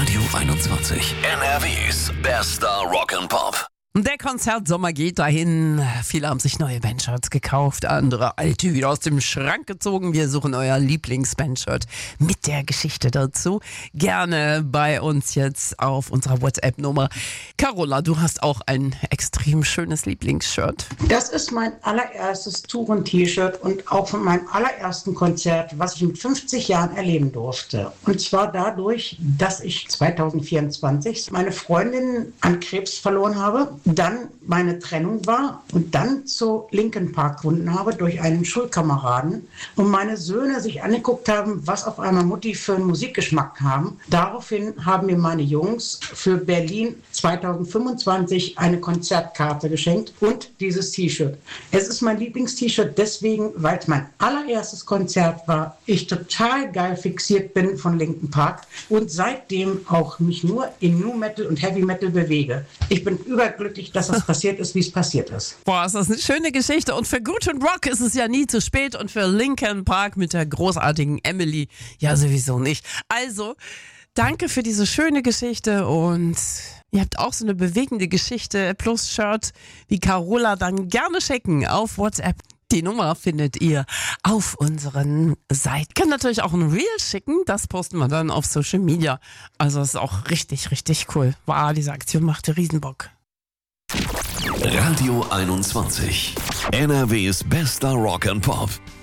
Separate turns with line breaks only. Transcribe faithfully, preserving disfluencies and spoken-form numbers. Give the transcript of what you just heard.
Radio einundzwanzig. N R Ws bester Rock'n'Pop.
Der Konzertsommer geht dahin. Viele haben sich neue Bandshirts gekauft, andere alte wieder aus dem Schrank gezogen. Wir suchen euer Lieblings-Bandshirt mit der Geschichte dazu. Gerne bei uns jetzt auf unserer WhatsApp-Nummer. Carola, du hast auch ein extrem schönes Lieblingsshirt.
Das ist mein allererstes Touren-T-Shirt und auch von meinem allerersten Konzert, was ich mit fünfzig Jahren erleben durfte. Und zwar dadurch, dass ich zweitausendvierundzwanzig meine Freundin an Krebs verloren habe, dann meine Trennung war und dann zu Linkin Park gefunden habe durch einen Schulkameraden und meine Söhne sich angeguckt haben, was auf einmal Mutti für einen Musikgeschmack haben. Daraufhin haben mir meine Jungs für Berlin zweitausendfünfundzwanzig eine Konzertkarte geschenkt und dieses T-Shirt. Es ist mein Lieblings-T-Shirt deswegen, weil es mein allererstes Konzert war, ich total geil fixiert bin von Linkin Park und seitdem auch mich nur in Nu Metal und Heavy Metal bewege. Ich bin überglücklich, dass das passiert ist, wie es passiert ist.
Boah, ist das eine schöne Geschichte. Und für Gut und Rock ist es ja nie zu spät. Und für Linkin Park mit der großartigen Emily ja sowieso nicht. Also, danke für diese schöne Geschichte. Und ihr habt auch so eine bewegende Geschichte plus Shirt wie Carola, dann gerne schicken auf WhatsApp. Die Nummer findet ihr auf unseren Seiten. Könnt natürlich auch ein Reel schicken, das posten wir dann auf Social Media. Also das ist auch richtig, richtig cool. Wow, diese Aktion macht Riesenbock.
Radio einundzwanzig. N R Ws bester Rock'n'Pop.